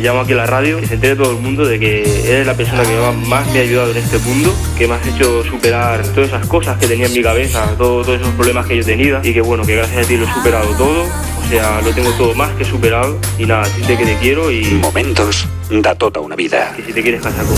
llamo aquí a la radio, que se entere todo el mundo de que eres la persona que más me ha ayudado en este mundo, que me has hecho superar todas esas cosas que tenía en mi cabeza, todos esos problemas que yo tenía, y que bueno, que gracias a ti lo he superado todo, o sea, lo tengo todo más que superado, y nada, decirte que te quiero y... Momentos de tota una vida. Que si te quieres casar conmigo.